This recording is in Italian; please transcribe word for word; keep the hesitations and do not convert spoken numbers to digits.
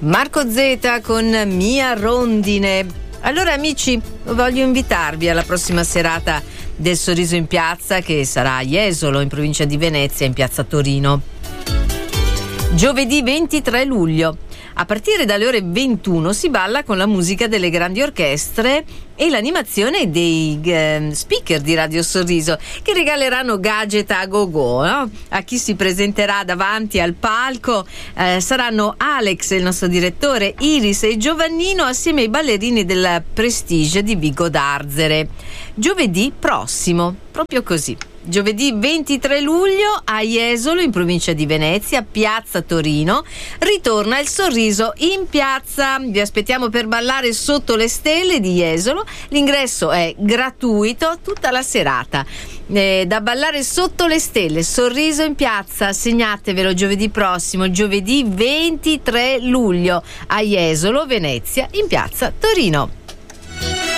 Marco Zeta con Mia Rondine. Allora amici, voglio invitarvi alla prossima serata del Sorriso in Piazza, che sarà a Jesolo, in provincia di Venezia, in piazza Torino. Giovedì ventitré luglio. A partire dalle ore ventuno si balla con la musica delle grandi orchestre e l'animazione dei eh, speaker di Radio Sorriso, che regaleranno gadget a go-go, no? A chi si presenterà davanti al palco eh, saranno Alex, il nostro direttore, Iris e Giovannino, assieme ai ballerini del Prestige di Vigo d'Arzere. Giovedì prossimo, proprio così. Giovedì ventitré luglio a Jesolo, in provincia di Venezia, piazza Torino, ritorna il Sorriso in Piazza. Vi aspettiamo per ballare sotto le stelle di Jesolo. L'ingresso è gratuito tutta la serata. Eh, da ballare sotto le stelle, Sorriso in Piazza, segnatevelo, giovedì prossimo, giovedì ventitré luglio a Jesolo, Venezia, in piazza Torino.